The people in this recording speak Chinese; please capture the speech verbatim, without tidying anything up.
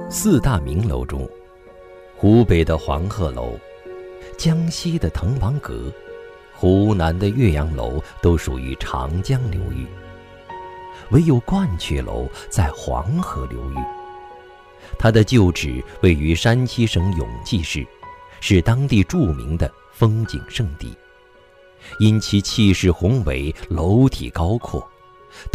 四大名楼中，湖北的黄鹤楼、江西的滕王阁、湖南的岳阳楼都属于长江流域，唯有鹳雀楼在黄河流域。它的旧址位于山西省永济市，是当地著名的风景胜地。因其气势宏伟，楼体高阔，